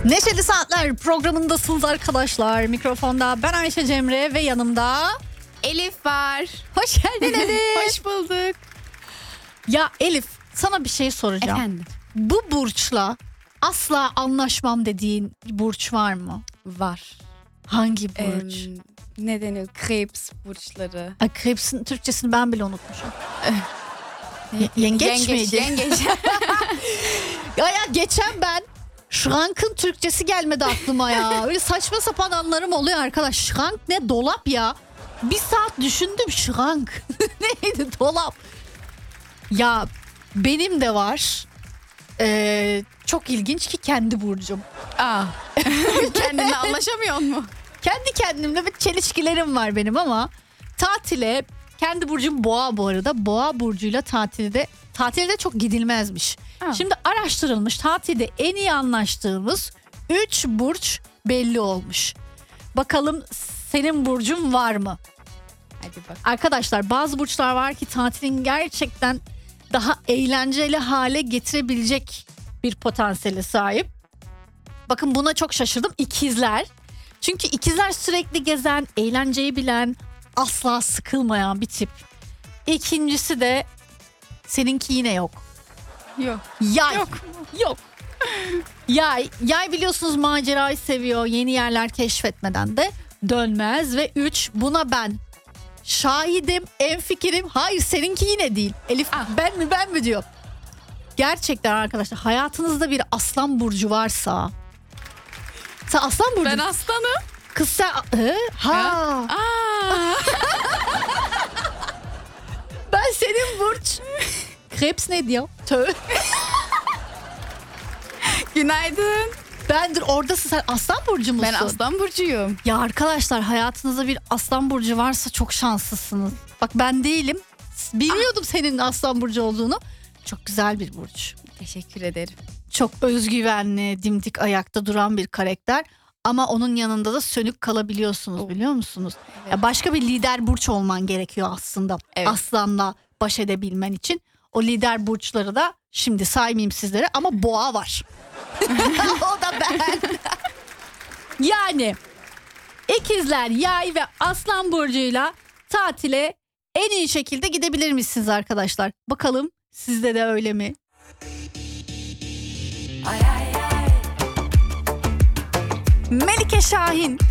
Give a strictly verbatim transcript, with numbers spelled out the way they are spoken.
Neşeli Saatler programındasınız arkadaşlar. Mikrofonda ben Ayşe Cemre ve yanımda Elif var. Hoş geldin Elif. Hoş bulduk. Ya Elif, sana bir şey soracağım. Efendim? Bu burçla asla anlaşmam dediğin bir burç var mı? Var. Hangi burç? Ee, ne deniyor? Krebs burçları. Ay, Krebs'in Türkçesini ben bile unutmuşum. Ye- yengeç, Yengeç, miydi? yengeç. Ya ya geçen ben Schrank'ın Türkçesi gelmedi aklıma ya. Öyle saçma sapan anlarım oluyor arkadaş. Schrank ne? Dolap ya. Bir saat düşündüm Schrank. Neydi dolap? Ya benim de var. Ee, çok ilginç ki kendi burcum. Aa. Kendinle anlaşamıyor mu? Kendi kendimle bir çelişkilerim var benim ama tatile, kendi burcum Boğa bu arada. Boğa burcuyla tatilde tatilde çok gidilmezmiş. Aa. Şimdi araştırılmış, tatilde en iyi anlaştığımız üç burç belli olmuş. Bakalım senin burcun var mı? Hadi bak. Arkadaşlar, bazı burçlar var ki tatilin gerçekten daha eğlenceli hale getirebilecek bir potansiyele sahip. Bakın, buna çok şaşırdım. İkizler. Çünkü ikizler sürekli gezen, eğlenceyi bilen, asla sıkılmayan bir tip. İkincisi de seninki yine yok. Yok. Yay. Yok. Yok. Yay. Yay biliyorsunuz macerayı seviyor. Yeni yerler keşfetmeden de dönmez. Ve üç, buna ben şahidim, en fikrim. Hayır, seninki yine değil. Elif Ah. ben mi ben mi diyor. Gerçekten arkadaşlar, hayatınızda bir aslan burcu varsa. Sen aslan burcu. Ben aslanım. Kız sen. Hı? Ha. Aa. Ben senin burç. Krebs ne diyor? Tö. Günaydın. Bendir, oradasın, sen aslan burcu musun? Ben aslan burcuyum. Ya arkadaşlar, hayatınızda bir aslan burcu varsa çok şanslısınız. Bak, ben değilim. Biliyordum senin aslan burcu olduğunu. Çok güzel bir burç. Teşekkür ederim. Çok özgüvenli, dimdik ayakta duran bir karakter. Ama onun yanında da sönük kalabiliyorsunuz, biliyor musunuz? Evet. Ya başka bir lider burç olman gerekiyor aslında. Evet. Aslanla baş edebilmen için. O lider burçları da şimdi saymayayım sizlere ama boğa var. O da ben. Yani ikizler, yay ve aslan burcuyla tatile en iyi şekilde gidebilir misiniz arkadaşlar? Bakalım sizde de öyle mi? Melike Şahin